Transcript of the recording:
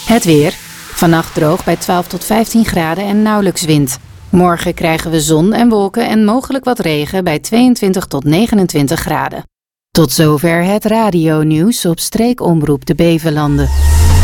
Het weer. Vannacht droog bij 12 tot 15 graden en nauwelijks wind. Morgen krijgen we zon en wolken en mogelijk wat regen bij 22 tot 29 graden. Tot zover het radionieuws op streekomroep de Bevelanden.